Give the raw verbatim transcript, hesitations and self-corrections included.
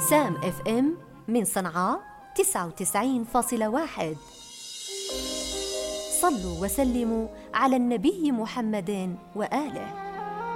سام اف ام من صنعاء تسعة وتسعين فاصلة واحد. صلوا وسلموا على النبي محمد وآله.